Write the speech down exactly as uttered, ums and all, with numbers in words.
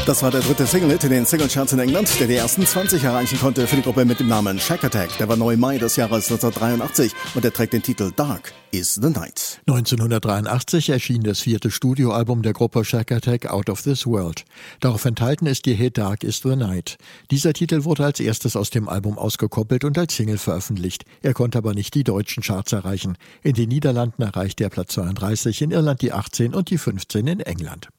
Das war der dritte Single-Hit in den Singlecharts in England, der die ersten zwanzig erreichen konnte für die Gruppe mit dem Namen Shack Attack. Der war neu im Mai des Jahres neunzehnhundertdreiundachtzig und der trägt den Titel Dark is the Night. neunzehnhundertdreiundachtzig erschien das vierte Studioalbum der Gruppe Shack Attack, Out of This World. Darauf enthalten ist die Hit Dark is the Night. Dieser Titel wurde als erstes aus dem Album ausgekoppelt und als Single veröffentlicht. Er konnte aber nicht die deutschen Charts erreichen. In den Niederlanden erreichte er Platz zweiunddreißig, in Irland die achtzehn und die fünfzehn in England.